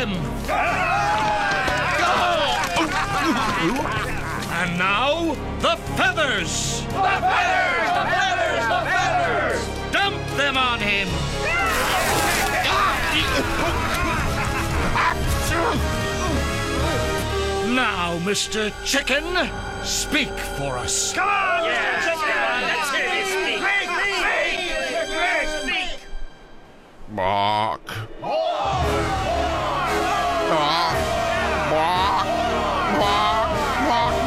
him! And now, the feathers! The feathers! The feathers! The feathers! Dump them on him! Now, Mr. Chicken, speak for us. Come on! Let's hear you speak! Speak! Bark. Bark. Bark. Bark. Bark.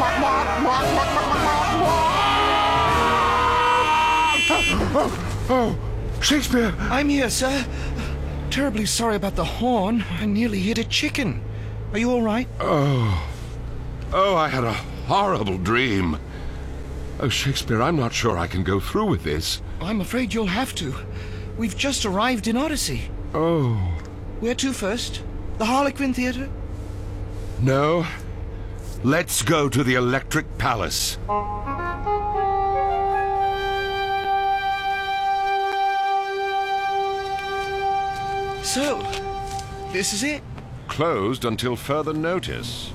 Bark. Oh, Shakespeare! I'm here, sir. Terribly sorry about the horn. I nearly hit a chicken. Are you all right? Oh, I had a horrible dream. Oh, Shakespeare, I'm not sure I can go through with this. I'm afraid you'll have to. We've just arrived in Odyssey. Oh. Where to first? The Harlequin Theatre? No. Let's go to the Electric Palace. So, this is it? Closed until further notice.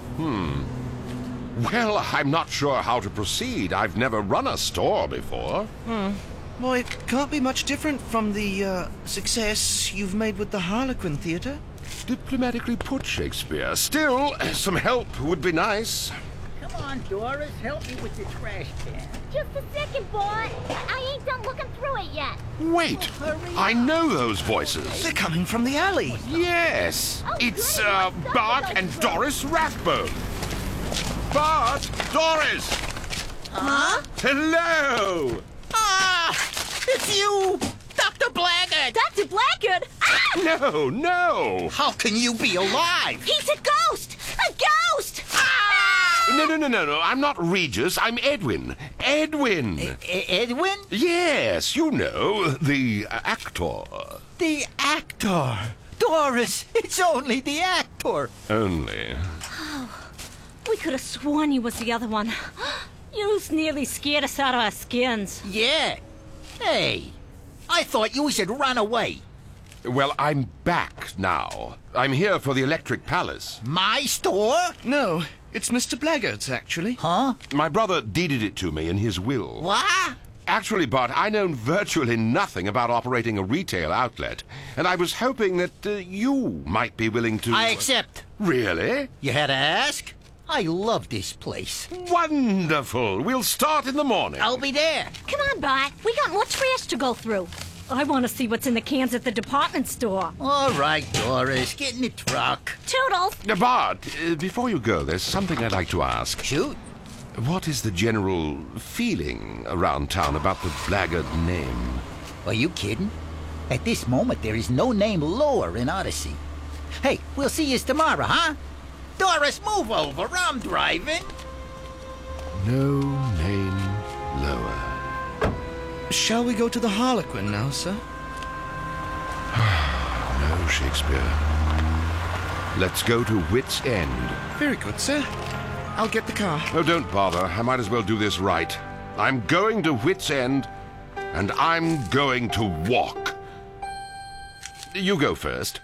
Well, I'm not sure how to proceed. I've never run a store before. Well, it can't be much different from the success you've made with the Harlequin Theatre. Diplomatically put, Shakespeare. Still, some help would be nice. Come on, Doris, help me with the trash can. Just a second, boy. I ain't done looking through it yet. Wait, I know those voices. They're coming from the alley. Yes, it's Bart and Doris Rathbone. Bart, Doris. Huh? Hello. It's you, Dr. Blackguard. Dr. Blackguard? Ah! No. How can you be alive? He's a ghost! A ghost! No. I'm not Regis. I'm Edwin. Edwin. Edwin? Yes, you know, the actor. The actor. Doris, it's only the actor. Only. We could have sworn he was the other one. You nearly scared us out of our skins. Yeah. Hey, I thought you should run away. Well, I'm back now. I'm here for the Electric Palace. My store? No, it's Mr. Blackguard's, actually. Huh? My brother deeded it to me in his will. What? Actually, Bart, I know virtually nothing about operating a retail outlet, and I was hoping that you might be willing to... I accept. Really? You had to ask? I love this place. Wonderful. We'll start in the morning. I'll be there. Come on, Bart. We got more trash to go through. I want to see what's in the cans at the department store. All right, Doris, get in the truck. Toodles. Bart, before you go, there's something I'd like to ask. Shoot. What is the general feeling around town about the Blackguard name? Are you kidding? At this moment, there is no name lower in Odyssey. Hey, we'll see you tomorrow, huh? Doris, move over. I'm driving. No name lower. Shall we go to the Harlequin now, sir? No, Shakespeare. Let's go to Wit's End. Very good, sir. I'll get the car. Oh, don't bother. I might as well do this right. I'm going to Wit's End, and I'm going to walk. You go first.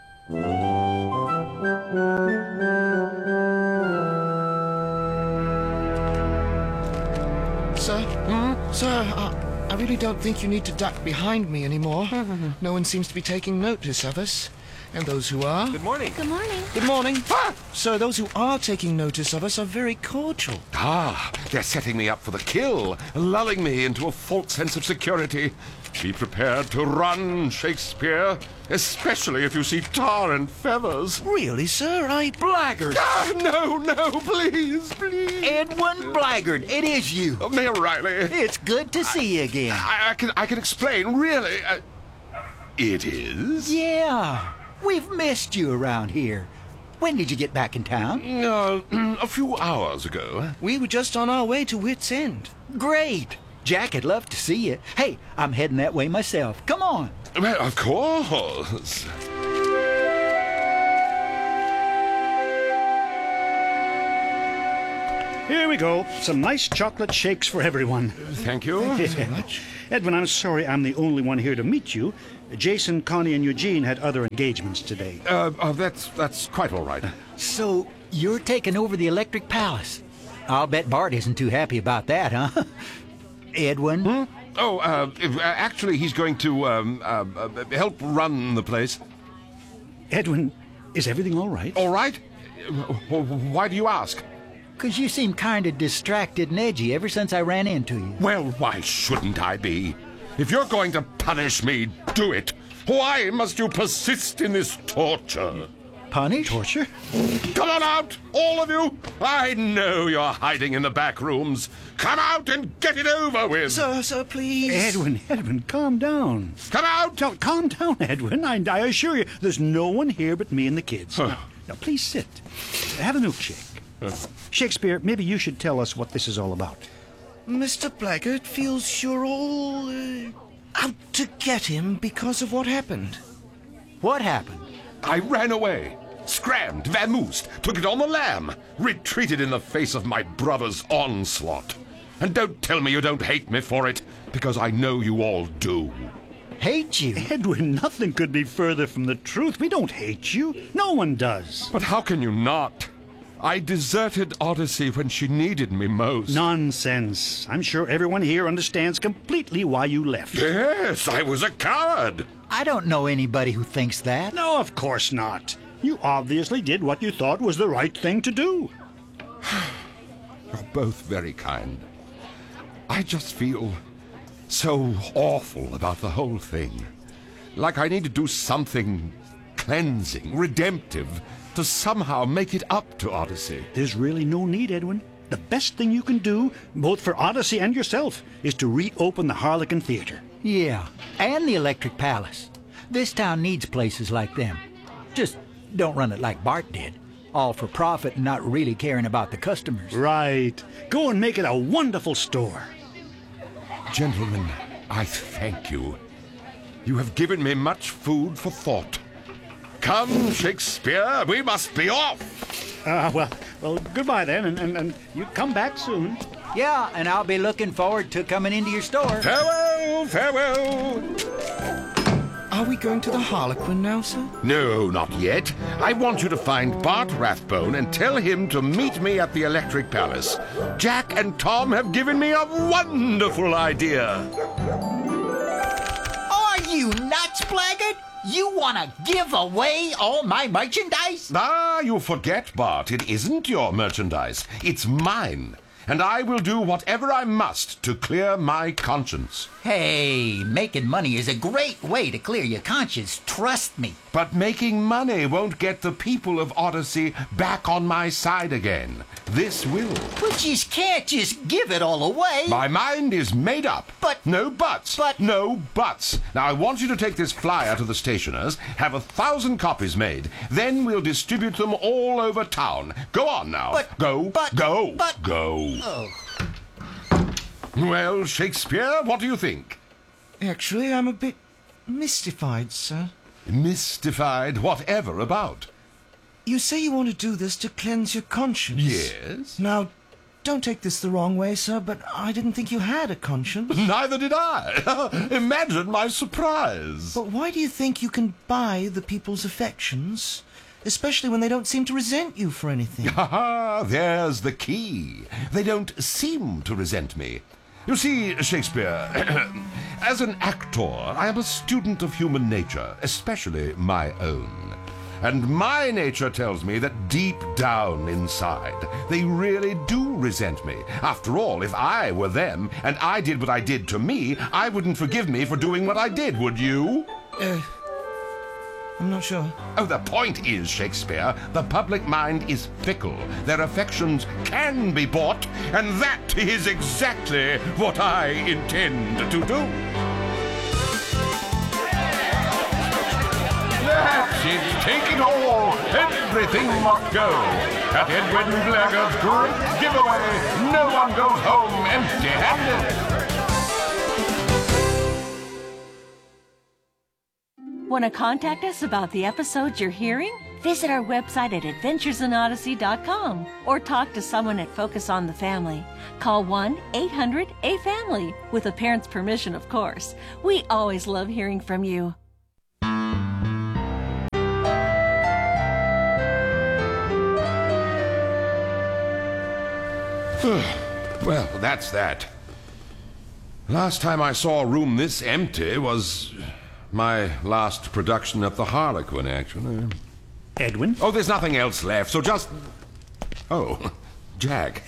Sir? Sir, I really don't think you need to duck behind me anymore. No one seems to be taking notice of us. And those who are... Good morning. Good morning. Good morning. Sir, those who are taking notice of us are very cordial. They're setting me up for the kill, lulling me into a false sense of security. Be prepared to run, Shakespeare, especially if you see tar and feathers. Really, sir? Blackguard. No, please. Edwin Blackguard, it is you. Oh, Mayor Riley. It's good to see you again. I can explain, really. It is? Yeah, we've missed you around here. When did you get back in town? A few hours ago. We were just on our way to Wit's End. Great. Jack would love to see you. Hey, I'm heading that way myself. Come on. Well, of course. Here we go. Some nice chocolate shakes for everyone. Thank you. Thank you very much. Edwin, I'm sorry I'm the only one here to meet you, Jason, Connie, and Eugene had other engagements today. That's quite all right. So, you're taking over the Electric Palace. I'll bet Bart isn't too happy about that, huh? Edwin? Oh, actually, he's going to help run the place. Edwin, is everything all right? All right? Why do you ask? 'Cause you seem kind of distracted and edgy ever since I ran into you. Well, why shouldn't I be? If you're going to punish me, do it. Why must you persist in this torture? Punish? Torture? Come on out, all of you! I know you're hiding in the back rooms. Come out and get it over with! Sir, please. Edwin, calm down. Come out! Now, calm down, Edwin. I assure you, there's no one here but me and the kids. Now, please sit. Have a milkshake. Shakespeare, maybe you should tell us what this is all about. Mr. Blackguard feels you're all out to get him because of what happened. What happened? I ran away, scrammed, vamoosed, took it on the lam, retreated in the face of my brother's onslaught. And don't tell me you don't hate me for it, because I know you all do. Hate you? Edwin, nothing could be further from the truth. We don't hate you. No one does. But how can you not? I deserted Odyssey when she needed me most. Nonsense. I'm sure everyone here understands completely why you left. Yes, I was a coward. I don't know anybody who thinks that. No, of course not. You obviously did what you thought was the right thing to do. You're both very kind. I just feel so awful about the whole thing. Like I need to do something cleansing, redemptive, to somehow make it up to Odyssey. There's really no need, Edwin. The best thing you can do, both for Odyssey and yourself, is to reopen the Harlequin Theater. Yeah, and the Electric Palace. This town needs places like them. Just don't run it like Bart did. All for profit and not really caring about the customers. Right. Go and make it a wonderful store. Gentlemen, I thank you. You have given me much food for thought. Come, Shakespeare, we must be off. Well, goodbye then, and you come back soon. Yeah, and I'll be looking forward to coming into your store. Farewell, farewell. Are we going to the Harlequin now, sir? No, not yet. I want you to find Bart Rathbone and tell him to meet me at the Electric Palace. Jack and Tom have given me a wonderful idea. Are you nuts, Blackguard? You want to give away all my merchandise? Ah, you forget, Bart. It isn't your merchandise. It's mine. And I will do whatever I must to clear my conscience. Hey, making money is a great way to clear your conscience. Trust me. But making money won't get the people of Odyssey back on my side again. This will. But you can't just give it all away. My mind is made up. But... No buts. But... No buts. Now, I want you to take this flyer to the stationers, have 1,000 copies made. Then we'll distribute them all over town. Go on now. But... Go. But... Go. But... Go. Oh. Well, Shakespeare, what do you think? Actually, I'm a bit mystified, sir. Mystified? Whatever about? You say you want to do this to cleanse your conscience. Yes? Now, don't take this the wrong way, sir, but I didn't think you had a conscience. Neither did I. Imagine my surprise. But why do you think you can buy the people's affections, especially when they don't seem to resent you for anything? Ha! There's the key. They don't seem to resent me. You see, Shakespeare, as an actor, I am a student of human nature, especially my own. And my nature tells me that deep down inside, they really do resent me. After all, if I were them, and I did what I did to me, I wouldn't forgive me for doing what I did, would you? I'm not sure. Oh, the point is, Shakespeare, the public mind is fickle. Their affections can be bought, and that is exactly what I intend to do. That's it. Take it all. Everything must go. At Edwin Blackguard's great giveaway, no one goes home empty-handed. Want to contact us about the episodes you're hearing? Visit our website at adventuresinodyssey.com or talk to someone at Focus on the Family. Call 1-800-A-FAMILY, with a parent's permission, of course. We always love hearing from you. Well, that's that. Last time I saw a room this empty was my last production at the Harlequin, actually. Edwin? Oh, there's nothing else left, so just... Oh, Jack.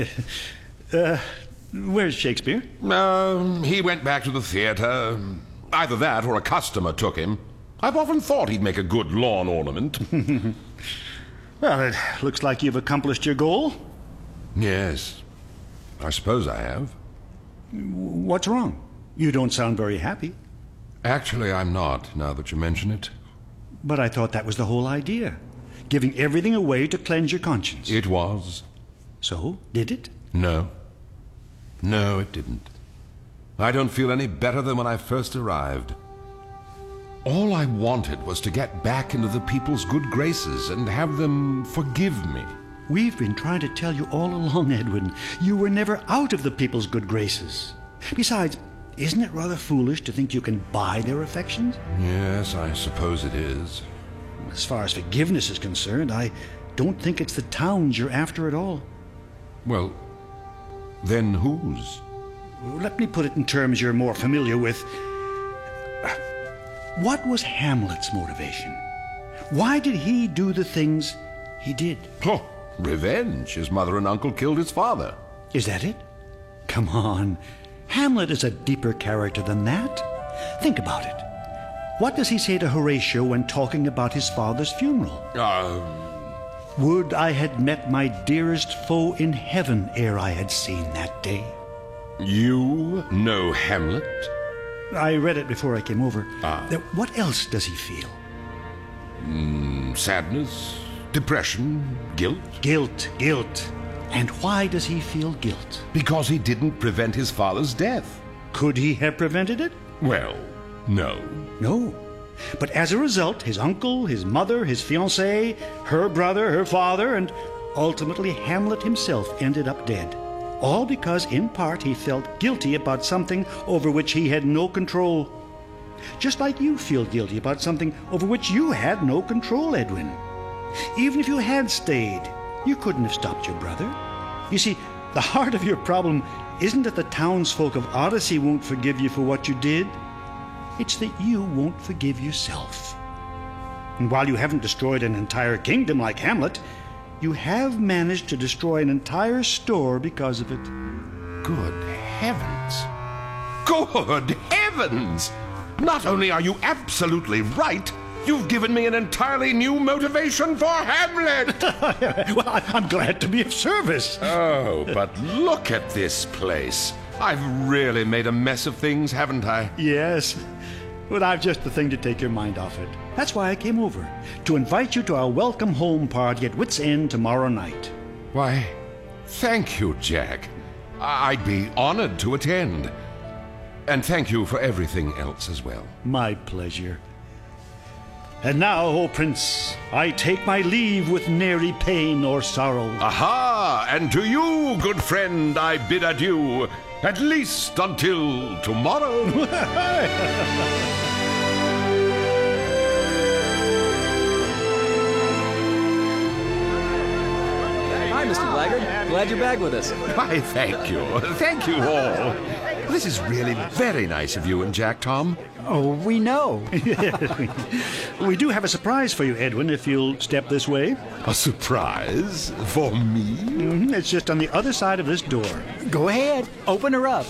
Where's Shakespeare? He went back to the theater. Either that or a customer took him. I've often thought he'd make a good lawn ornament. Well, it looks like you've accomplished your goal. Yes, I suppose I have. What's wrong? You don't sound very happy. Actually, I'm not, now that you mention it. But I thought that was the whole idea. Giving everything away to cleanse your conscience. It was. So, did it? No. No, it didn't. I don't feel any better than when I first arrived. All I wanted was to get back into the people's good graces and have them forgive me. We've been trying to tell you all along, Edwin. You were never out of the people's good graces. Besides, isn't it rather foolish to think you can buy their affections? Yes, I suppose it is. As far as forgiveness is concerned, I don't think it's the towns you're after at all. Well, then whose? Let me put it in terms you're more familiar with. What was Hamlet's motivation? Why did he do the things he did? Oh, revenge. His mother and uncle killed his father. Is that it? Come on. Hamlet is a deeper character than that. Think about it. What does he say to Horatio when talking about his father's funeral? Would I had met my dearest foe in heaven ere I had seen that day. You know Hamlet? I read it before I came over. Ah. Now, what else does he feel? Sadness, depression, guilt. Guilt. And why does he feel guilt? Because he didn't prevent his father's death. Could he have prevented it? Well, no. No. But as a result, his uncle, his mother, his fiancée, her brother, her father, and ultimately Hamlet himself ended up dead. All because, in part, he felt guilty about something over which he had no control. Just like you feel guilty about something over which you had no control, Edwin. Even if you had stayed, you couldn't have stopped your brother. You see, the heart of your problem isn't that the townsfolk of Odyssey won't forgive you for what you did. It's that you won't forgive yourself. And while you haven't destroyed an entire kingdom like Hamlet, you have managed to destroy an entire store because of it. Good heavens. Good heavens! Not only are you absolutely right, you've given me an entirely new motivation for Hamlet! Well, I'm glad to be of service. Oh, but look at this place. I've really made a mess of things, haven't I? Yes, but I've just the thing to take your mind off it. That's why I came over, to invite you to our welcome home party at Wits End tomorrow night. Why, thank you, Jack. I'd be honored to attend. And thank you for everything else as well. My pleasure. And now, O Prince, I take my leave with nary pain or sorrow. Aha! And to you, good friend, I bid adieu, at least until tomorrow. Hi, Mr. Blackguard. Glad you're back with us. Why, thank you. Thank you all. This is really very nice of you and Jack, Tom. Oh, we know. We do have a surprise for you, Edwin, if you'll step this way. A surprise? For me? It's just on the other side of this door. Go ahead. Open her up.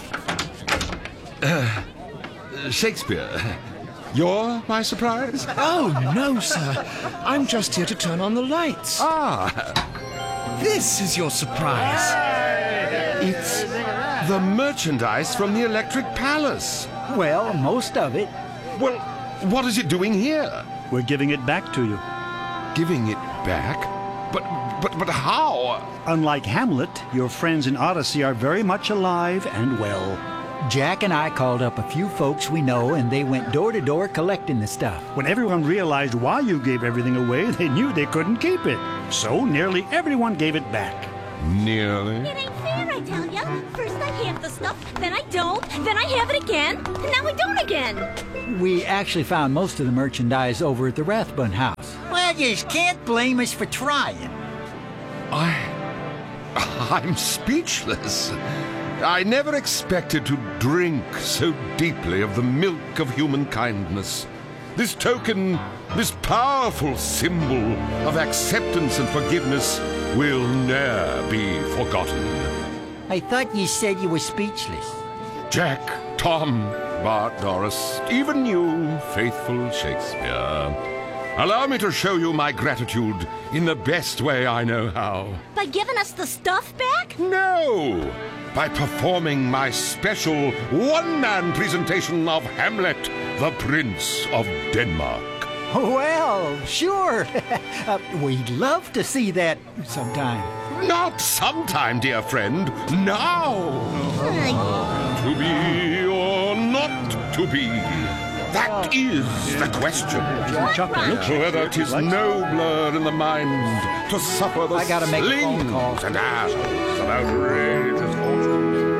Shakespeare, you're my surprise? Oh, no, sir. I'm just here to turn on the lights. This is your surprise. It's the merchandise from the Electric Palace. Well, most of it. Well, what is it doing here? We're giving it back to you. Giving it back? But how? Unlike Hamlet, your friends in Odyssey are very much alive and well. Jack and I called up a few folks we know, and they went door to door collecting the stuff. When everyone realized why you gave everything away, they knew they couldn't keep it. So nearly everyone gave it back. Nearly? It ain't fair, I tell ya. First I have the stuff, then I don't, then I have it again, and now I don't again. We actually found most of the merchandise over at the Rathbun house. Well, you can't blame us for trying. I'm speechless. I never expected to drink so deeply of the milk of human kindness. This token, this powerful symbol of acceptance and forgiveness will ne'er be forgotten. I thought you said you were speechless. Jack, Tom, Bart, Doris, even you, faithful Shakespeare. Allow me to show you my gratitude in the best way I know how. By giving us the stuff back? No! By performing my special one-man presentation of Hamlet, the Prince of Denmark. Well, sure. We'd love to see that sometime. Not sometime, dear friend. Now! To be or not to be? That is the question. Whether 'tis nobler in the mind to suffer the slings and arrows of outrageous fortune.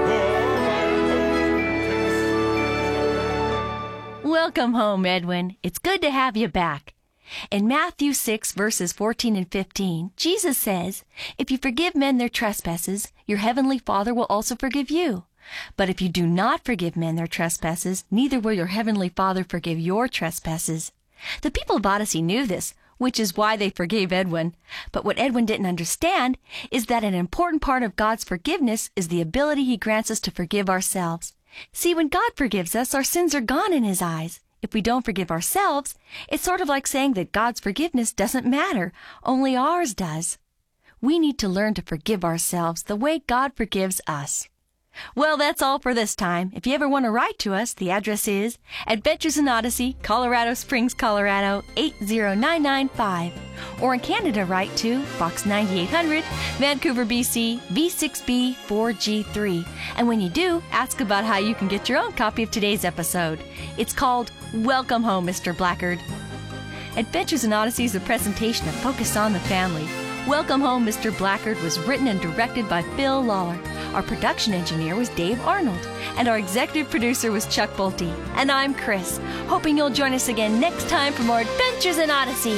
Welcome home, Edwin. It's good to have you back. In Matthew 6, verses 14 and 15, Jesus says, "If you forgive men their trespasses, your heavenly Father will also forgive you. But if you do not forgive men their trespasses, neither will your heavenly Father forgive your trespasses." The people of Odyssey knew this, which is why they forgave Edwin. But what Edwin didn't understand is that an important part of God's forgiveness is the ability He grants us to forgive ourselves. See, when God forgives us, our sins are gone in His eyes. If we don't forgive ourselves, it's sort of like saying that God's forgiveness doesn't matter, only ours does. We need to learn to forgive ourselves the way God forgives us. Well, that's all for this time. If you ever want to write to us, the address is Adventures in Odyssey, Colorado Springs, Colorado, 80995. Or in Canada, write to Box 9800, Vancouver, BC, V6B 4G3. And when you do, ask about how you can get your own copy of today's episode. It's called Welcome Home, Mr. Blackguard. Adventures in Odyssey is a presentation of Focus on the Family. Welcome Home, Mr. Blackguard was written and directed by Phil Lawler. Our production engineer was Dave Arnold. And our executive producer was Chuck Bolte. And I'm Chris, hoping you'll join us again next time for more Adventures in Odyssey.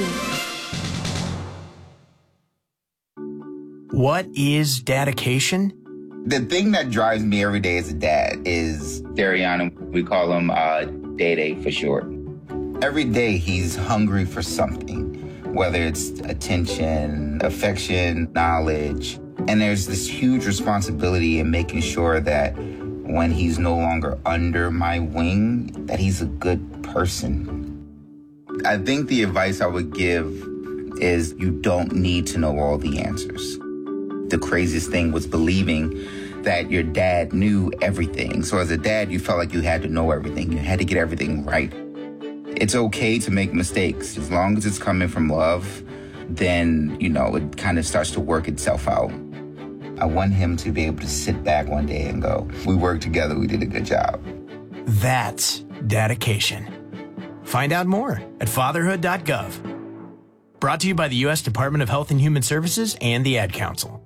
What is dedication? The thing that drives me every day as a dad is Dariana. We call him Day-Day for short. Every day he's hungry for something, whether it's attention, affection, knowledge. And there's this huge responsibility in making sure that when he's no longer under my wing, that he's a good person. I think the advice I would give is you don't need to know all the answers. The craziest thing was believing that your dad knew everything. So as a dad, you felt like you had to know everything. You had to get everything right. It's okay to make mistakes. As long as it's coming from love, then, it kind of starts to work itself out. I want him to be able to sit back one day and go, we worked together, we did a good job. That's dedication. Find out more at fatherhood.gov. Brought to you by the U.S. Department of Health and Human Services and the Ad Council.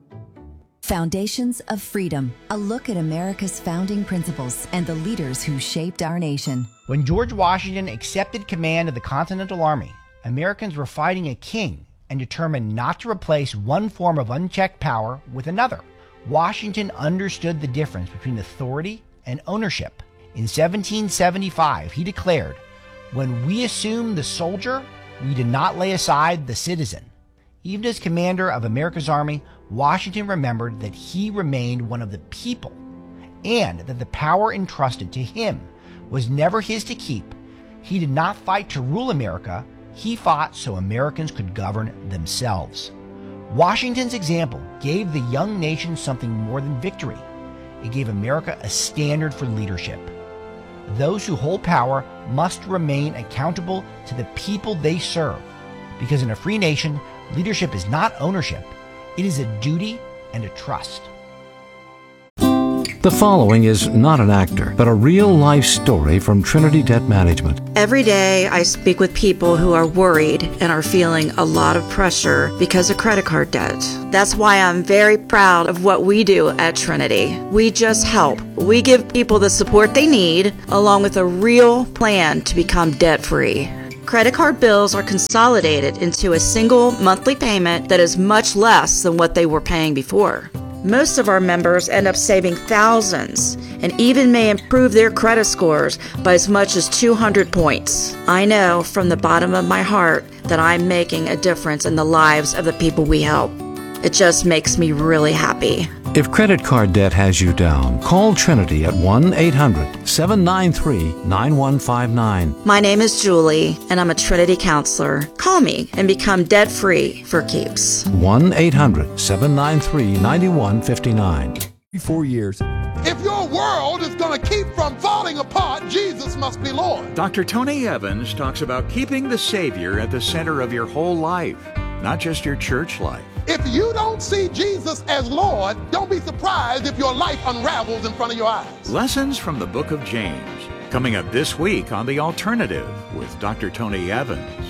Foundations of Freedom, a look at America's founding principles and the leaders who shaped our nation. When George Washington accepted command of the Continental Army, Americans were fighting a king and determined not to replace one form of unchecked power with another. Washington understood the difference between authority and ownership. In 1775, he declared, "When we assume the soldier, we do not lay aside the citizen." Even as commander of America's army, Washington remembered that he remained one of the people and that the power entrusted to him was never his to keep. He did not fight to rule America. He fought so Americans could govern themselves. Washington's example gave the young nation something more than victory. It gave America a standard for leadership. Those who hold power must remain accountable to the people they serve, because in a free nation, leadership is not ownership. It is a duty and a trust. The following is not an actor, but a real-life story from Trinity Debt Management. Every day I speak with people who are worried and are feeling a lot of pressure because of credit card debt. That's why I'm very proud of what we do at Trinity. We just help. We give people the support they need, along with a real plan to become debt-free. Credit card bills are consolidated into a single monthly payment that is much less than what they were paying before. Most of our members end up saving thousands and even may improve their credit scores by as much as 200 points. I know from the bottom of my heart that I'm making a difference in the lives of the people we help. It just makes me really happy. If credit card debt has you down, call Trinity at 1-800-793-9159. My name is Julie, and I'm a Trinity counselor. Call me and become debt-free for keeps. 1-800-793-9159. 4 years. If your world is going to keep from falling apart, Jesus must be Lord. Dr. Tony Evans talks about keeping the Savior at the center of your whole life, not just your church life. If you don't see Jesus as Lord, don't be surprised if your life unravels in front of your eyes. Lessons from the book of James, coming up this week on The Alternative with Dr. Tony Evans.